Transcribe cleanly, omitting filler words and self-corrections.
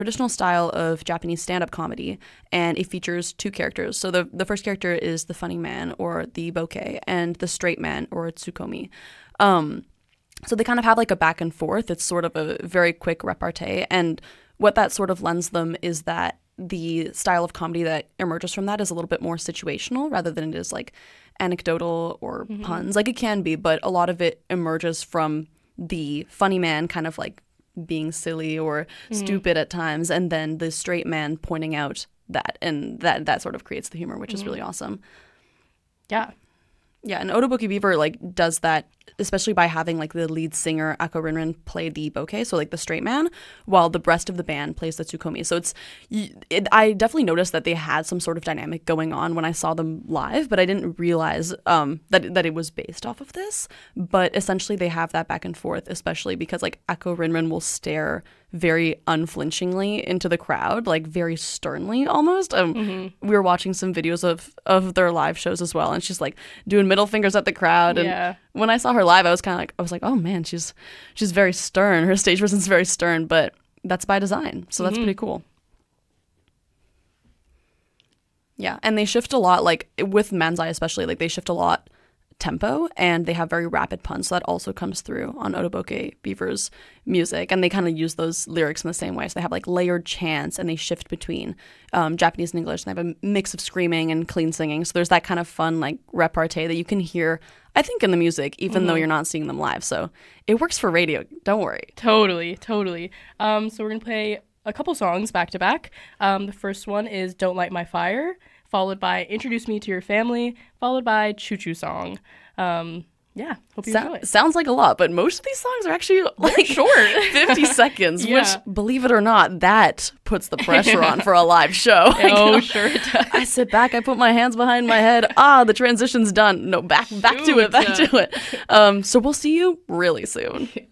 traditional style of Japanese stand-up comedy, and it features two characters. So the first character is the funny man, or the bokeh, and the straight man, or tsukomi. So they kind of have like a back and forth. It's sort of a very quick repartee, and what that sort of lends them is that the style of comedy that emerges from that is a little bit more situational rather than it is like anecdotal or puns. Like it can be, but a lot of it emerges from the funny man kind of like being silly or stupid at times, and then the straight man pointing out that, and that sort of creates the humor, which is really awesome. Yeah. Yeah, and Otoboke Beaver like does that, especially by having like the lead singer Ako Rinrin play the bokeh, so like the straight man, while the rest of the band plays the tsukomi. So I definitely noticed that they had some sort of dynamic going on when I saw them live, but I didn't realize that it was based off of this. But essentially they have that back and forth, especially because like Ako Rinrin will stare very unflinchingly into the crowd, like very sternly almost. We were watching some videos of their live shows as well, and she's like doing middle fingers at the crowd. And when I saw her live, I was like, oh man, she's very stern. Her stage presence is very stern, but that's by design, so that's pretty cool. Yeah, and they shift a lot, like with Manzai especially, like they shift a lot tempo, and they have very rapid puns, so that also comes through on Otoboke Beaver's music, and they kind of use those lyrics in the same way. So they have like layered chants, and they shift between Japanese and English, and they have a mix of screaming and clean singing, so there's that kind of fun like repartee that you can hear, I think, in the music, even though you're not seeing them live. So it works for radio, don't worry. Totally. So we're gonna play a couple songs back to back. The first one is Don't Light My Fire, followed by Introduce Me to Your Family, followed by Choo Choo Song. Hope you enjoy it. Sounds like a lot, but most of these songs are actually like short. 50 seconds, Yeah. which, believe it or not, that puts the pressure on for a live show. Sure it does. I sit back, I put my hands behind my head. The transition's done. No, back to it. So we'll see you really soon.